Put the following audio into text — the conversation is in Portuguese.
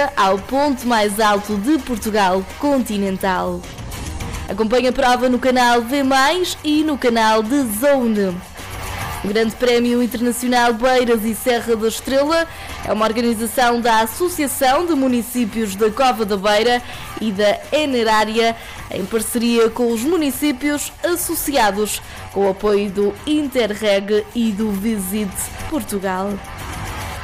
ao ponto mais alto de Portugal continental. Acompanhe a prova no canal V+, e no canal de Zone. O Grande Prémio Internacional Beiras e Serra da Estrela é uma organização da Associação de Municípios da Cova da Beira e da Enerária, em parceria com os municípios associados, com o apoio do Interreg e do Visit Portugal.